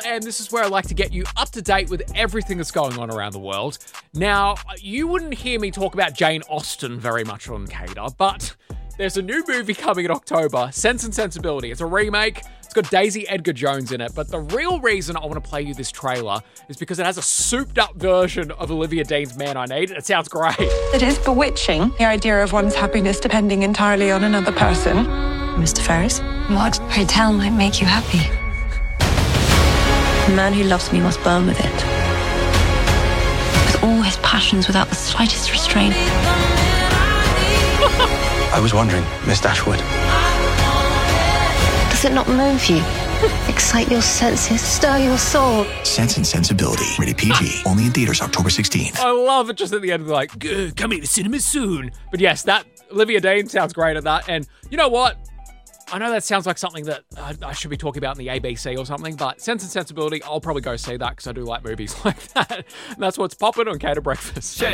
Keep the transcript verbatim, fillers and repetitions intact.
And this is where I like to get you up to date with everything that's going on around the world. Now, you wouldn't hear me talk about Jane Austen very much on Cater, but there's a new movie coming in October, Sense and Sensibility. It's a remake. It's got Daisy Edgar Jones in it, but the real reason I want to play you this trailer is because it has a souped-up version of Olivia Dean's Man I Need, and it sounds great. It is bewitching, the idea of one's happiness depending entirely on another person. Mister Ferris, what, pray tell, might make you happy? The man who loves me must burn with it. With all his passions without the slightest restraint. I was wondering, Miss Dashwood. Does it not move you? Excite your senses, stir your soul? Sense and Sensibility, rated P G, only in theaters October sixteenth. I love it just at the end, like, coming to cinemas soon. But yes, that Olivia Dean sounds great at that. And you know what? I know that sounds like something that I, I should be talking about in the A B C or something, but Sense and Sensibility, I'll probably go see that because I do like movies like that. And that's what's popping on Cater Breakfast.